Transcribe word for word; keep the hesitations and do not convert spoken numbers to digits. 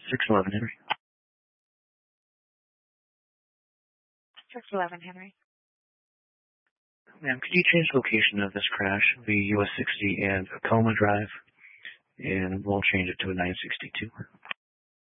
six eleven Henry. six eleven Henry. Ma'am, could you change the location of this crash, the U S sixty and Acoma Drive, and we'll change it to a nine sixty-two.